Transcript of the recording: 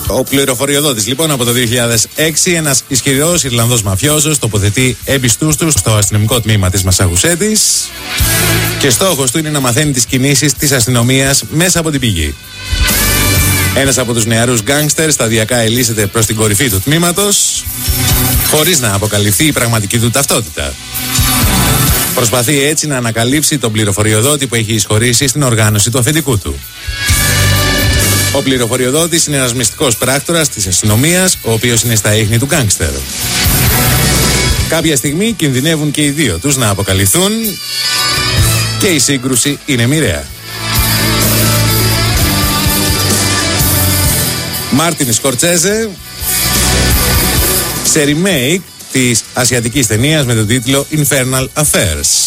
Ο πληροφοριοδότης λοιπόν από το 2006, ένας ισχυρός Ιρλανδός μαφιόζος, τοποθετεί έμπιστούς του στο αστυνομικό τμήμα της Μασαχουσέτης και στόχος του είναι να μαθαίνει τις κινήσεις της αστυνομίας μέσα από την πηγή. Ένας από τους νεαρούς γκάνγκστερ σταδιακά ελίσσεται προς την κορυφή του τμήματος, χωρίς να αποκαλυφθεί η πραγματική του ταυτότητα. Προσπαθεί έτσι να ανακαλύψει τον πληροφοριοδότη που έχει εισχωρήσει στην οργάνωση του αφεντικού του. Ο πληροφοριοδότης είναι ένας μυστικός πράκτορας της αστυνομίας, ο οποίος είναι στα ίχνη του γκάνγκστερ. Κάποια στιγμή κινδυνεύουν και οι δύο τους να αποκαλυφθούν και η σύγκρουση είναι μοιραία. Μάρτιν Σκορτσέζε σε remake της ασιατικής ταινίας με τον τίτλο Infernal Affairs.